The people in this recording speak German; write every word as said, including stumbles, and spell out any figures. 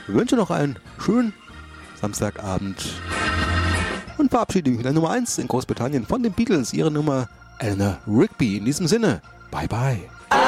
wünsche noch einen schönen Samstagabend und verabschiede mich mit der Nummer eins in Großbritannien von den Beatles, ihre Nummer Eleanor Rigby. In diesem Sinne, bye bye.